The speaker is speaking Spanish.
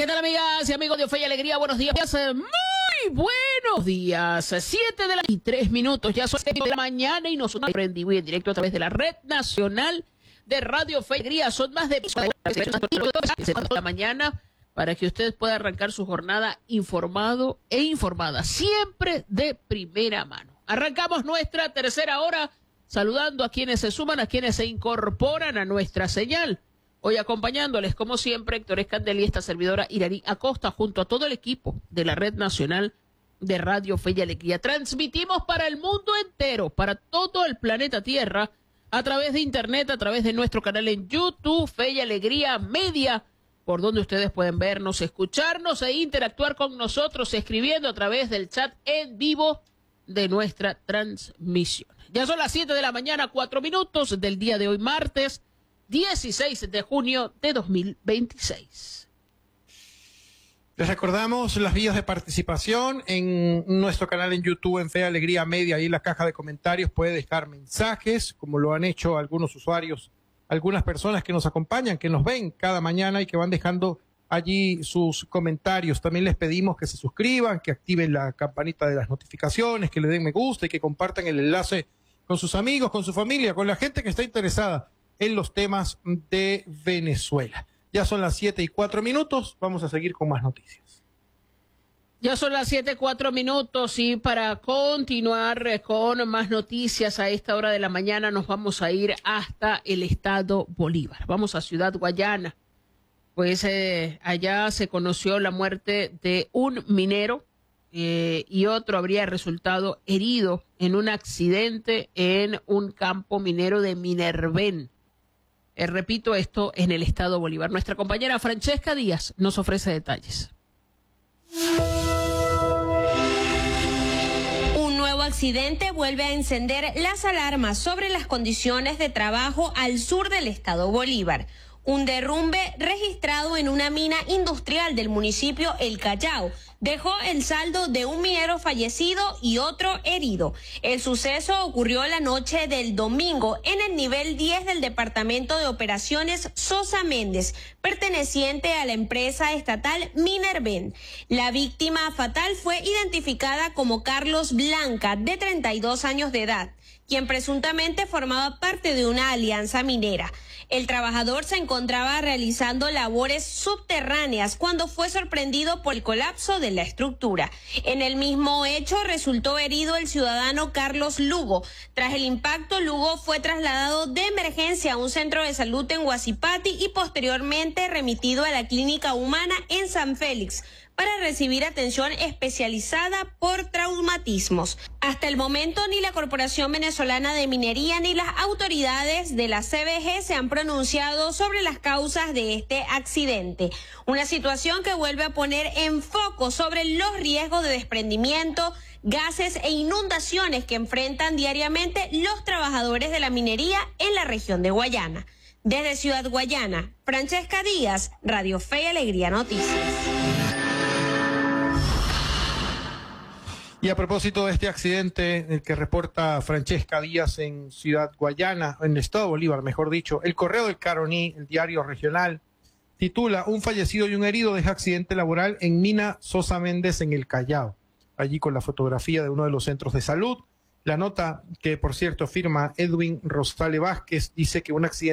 ¿Qué tal, amigas y amigos de Fe y Alegría? Buenos días, muy buenos días. 7:03, ya son 7 de la mañana y nosotros aprendimos en directo a través de la Red Nacional de Radio Fe y Alegría. Son más de la mañana para que usted pueda arrancar su jornada informado e informada, siempre de primera mano. Arrancamos nuestra tercera hora saludando a quienes se suman, a quienes se incorporan a nuestra señal. Hoy acompañándoles, como siempre, Héctor Escandel y esta servidora Iraní Acosta, junto a todo el equipo de la Red Nacional de Radio Fe y Alegría. Transmitimos para el mundo entero, para todo el planeta Tierra, a través de Internet, a través de nuestro canal en YouTube, Fe y Alegría Media, por donde ustedes pueden vernos, escucharnos e interactuar con nosotros, escribiendo a través del chat en vivo de nuestra transmisión. Ya son las 7 de la mañana, 4 minutos del día de hoy, martes 16 de junio de 2026. Les recordamos las vías de participación en nuestro canal en YouTube, en Fe Alegría Media. Ahí en la caja de comentarios puede dejar mensajes, como lo han hecho algunos usuarios, algunas personas que nos acompañan, que nos ven cada mañana y que van dejando allí sus comentarios. También les pedimos que se suscriban, que activen la campanita de las notificaciones, que le den me gusta y que compartan el enlace con sus amigos, con su familia, con la gente que está interesada en los temas de Venezuela. Ya son las 7:04, vamos a seguir con más noticias. Ya son las 7:04 y para continuar con más noticias a esta hora de la mañana nos vamos a ir hasta el estado Bolívar. Vamos a Ciudad Guayana, pues allá se conoció la muerte de un minero y otro habría resultado herido en un accidente en un campo minero de Minervén. Repito, esto en el estado Bolívar. Nuestra compañera Francesca Díaz nos ofrece detalles. Un nuevo accidente vuelve a encender las alarmas sobre las condiciones de trabajo al sur del estado Bolívar. Un derrumbe registrado en una mina industrial del municipio El Callao dejó el saldo de un minero fallecido y otro herido. El suceso ocurrió la noche del domingo en el nivel 10 del Departamento de Operaciones Sosa Méndez, perteneciente a la empresa estatal Minervén. La víctima fatal fue identificada como Carlos Blanca, de 32 años de edad, quien presuntamente formaba parte de una alianza minera. El trabajador se encontraba realizando labores subterráneas cuando fue sorprendido por el colapso de la estructura. En el mismo hecho resultó herido el ciudadano Carlos Lugo. Tras el impacto, Lugo fue trasladado de emergencia a un centro de salud en Huasipati y posteriormente remitido a la Clínica Humana en San Félix para recibir atención especializada por traumatismos. Hasta el momento, ni la Corporación Venezolana de Minería ni las autoridades de la CVG se han pronunciado sobre las causas de este accidente. Una situación que vuelve a poner en foco sobre los riesgos de desprendimiento, gases e inundaciones que enfrentan diariamente los trabajadores de la minería en la región de Guayana. Desde Ciudad Guayana, Francesca Díaz, Radio Fe y Alegría Noticias. Y a propósito de este accidente, el que reporta Francesca Díaz en Ciudad Guayana, en el estado Bolívar, mejor dicho, el Correo del Caroní, el diario regional, titula: un fallecido y un herido deja accidente laboral en mina Sosa Méndez en el Callao. Allí con la fotografía de uno de los centros de salud. La nota, que por cierto firma Edwin Rosale Vázquez, dice que un accidente